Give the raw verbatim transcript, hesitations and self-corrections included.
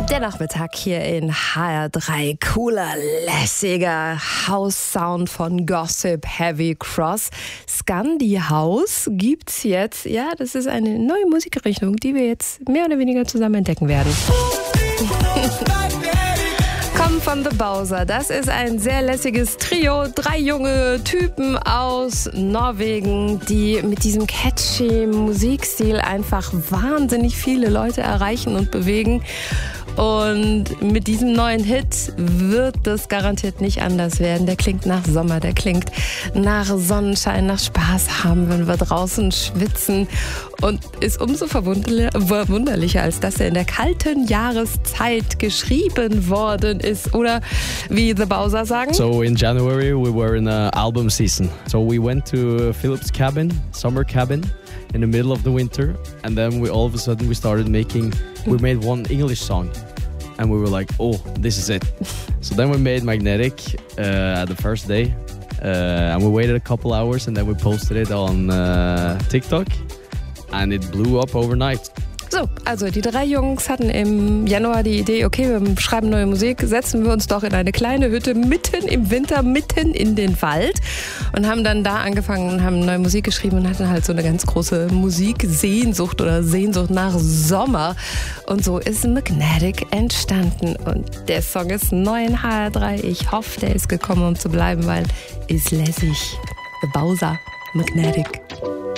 Der Nachmittag hier in H R drei. Cooler, lässiger House-Sound von Gossip Heavy Cross. Scandi House gibt's jetzt. Ja, das ist eine neue Musikrichtung, die wir jetzt mehr oder weniger zusammen entdecken werden. Come von The Bowser. Das ist ein sehr lässiges Trio. Drei junge Typen aus Norwegen, die mit diesem catchy Musikstil einfach wahnsinnig viele Leute erreichen und bewegen. Und mit diesem neuen Hit wird das garantiert nicht anders werden. Der klingt nach Sommer, der klingt nach Sonnenschein, nach Spaß haben, wenn wir draußen schwitzen. Und ist umso verwunderlicher, als dass er in der kalten Jahreszeit geschrieben worden ist. Oder wie The Bowser sagen? So in January we were in a album season. So we went to Philip's cabin, summer cabin, in the middle of the winter. And then we all of a sudden we started making, we made one English song. And we were like, oh, this is it. So then we made Magnetic uh, the first day. Uh, and we waited a couple hours and then we posted it on uh, TikTok. And it blew up overnight. So, also die drei Jungs hatten im Januar die Idee, okay, wir schreiben neue Musik, setzen wir uns doch in eine kleine Hütte mitten im Winter, mitten in den Wald und haben dann da angefangen und haben neue Musik geschrieben und hatten halt so eine ganz große Musiksehnsucht oder Sehnsucht nach Sommer. Und so ist Magnetic entstanden und der Song ist neu in H R drei. Ich hoffe, der ist gekommen, um zu bleiben, weil ist lässig. The Bowser, Magnetic.